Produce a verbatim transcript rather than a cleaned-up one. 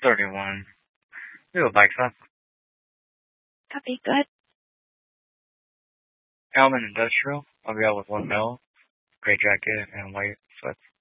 thirty-one. We have a bike shop. That'd be good. Alman Industrial. I'll be out with one male, gray jacket and white sweats.